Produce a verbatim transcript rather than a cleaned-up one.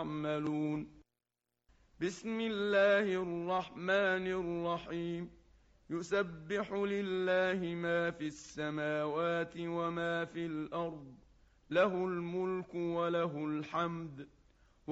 يعملون بسم الله الرحمن الرحيم يسبح لله ما في السماوات وما في الأرض له الملك وله الحمد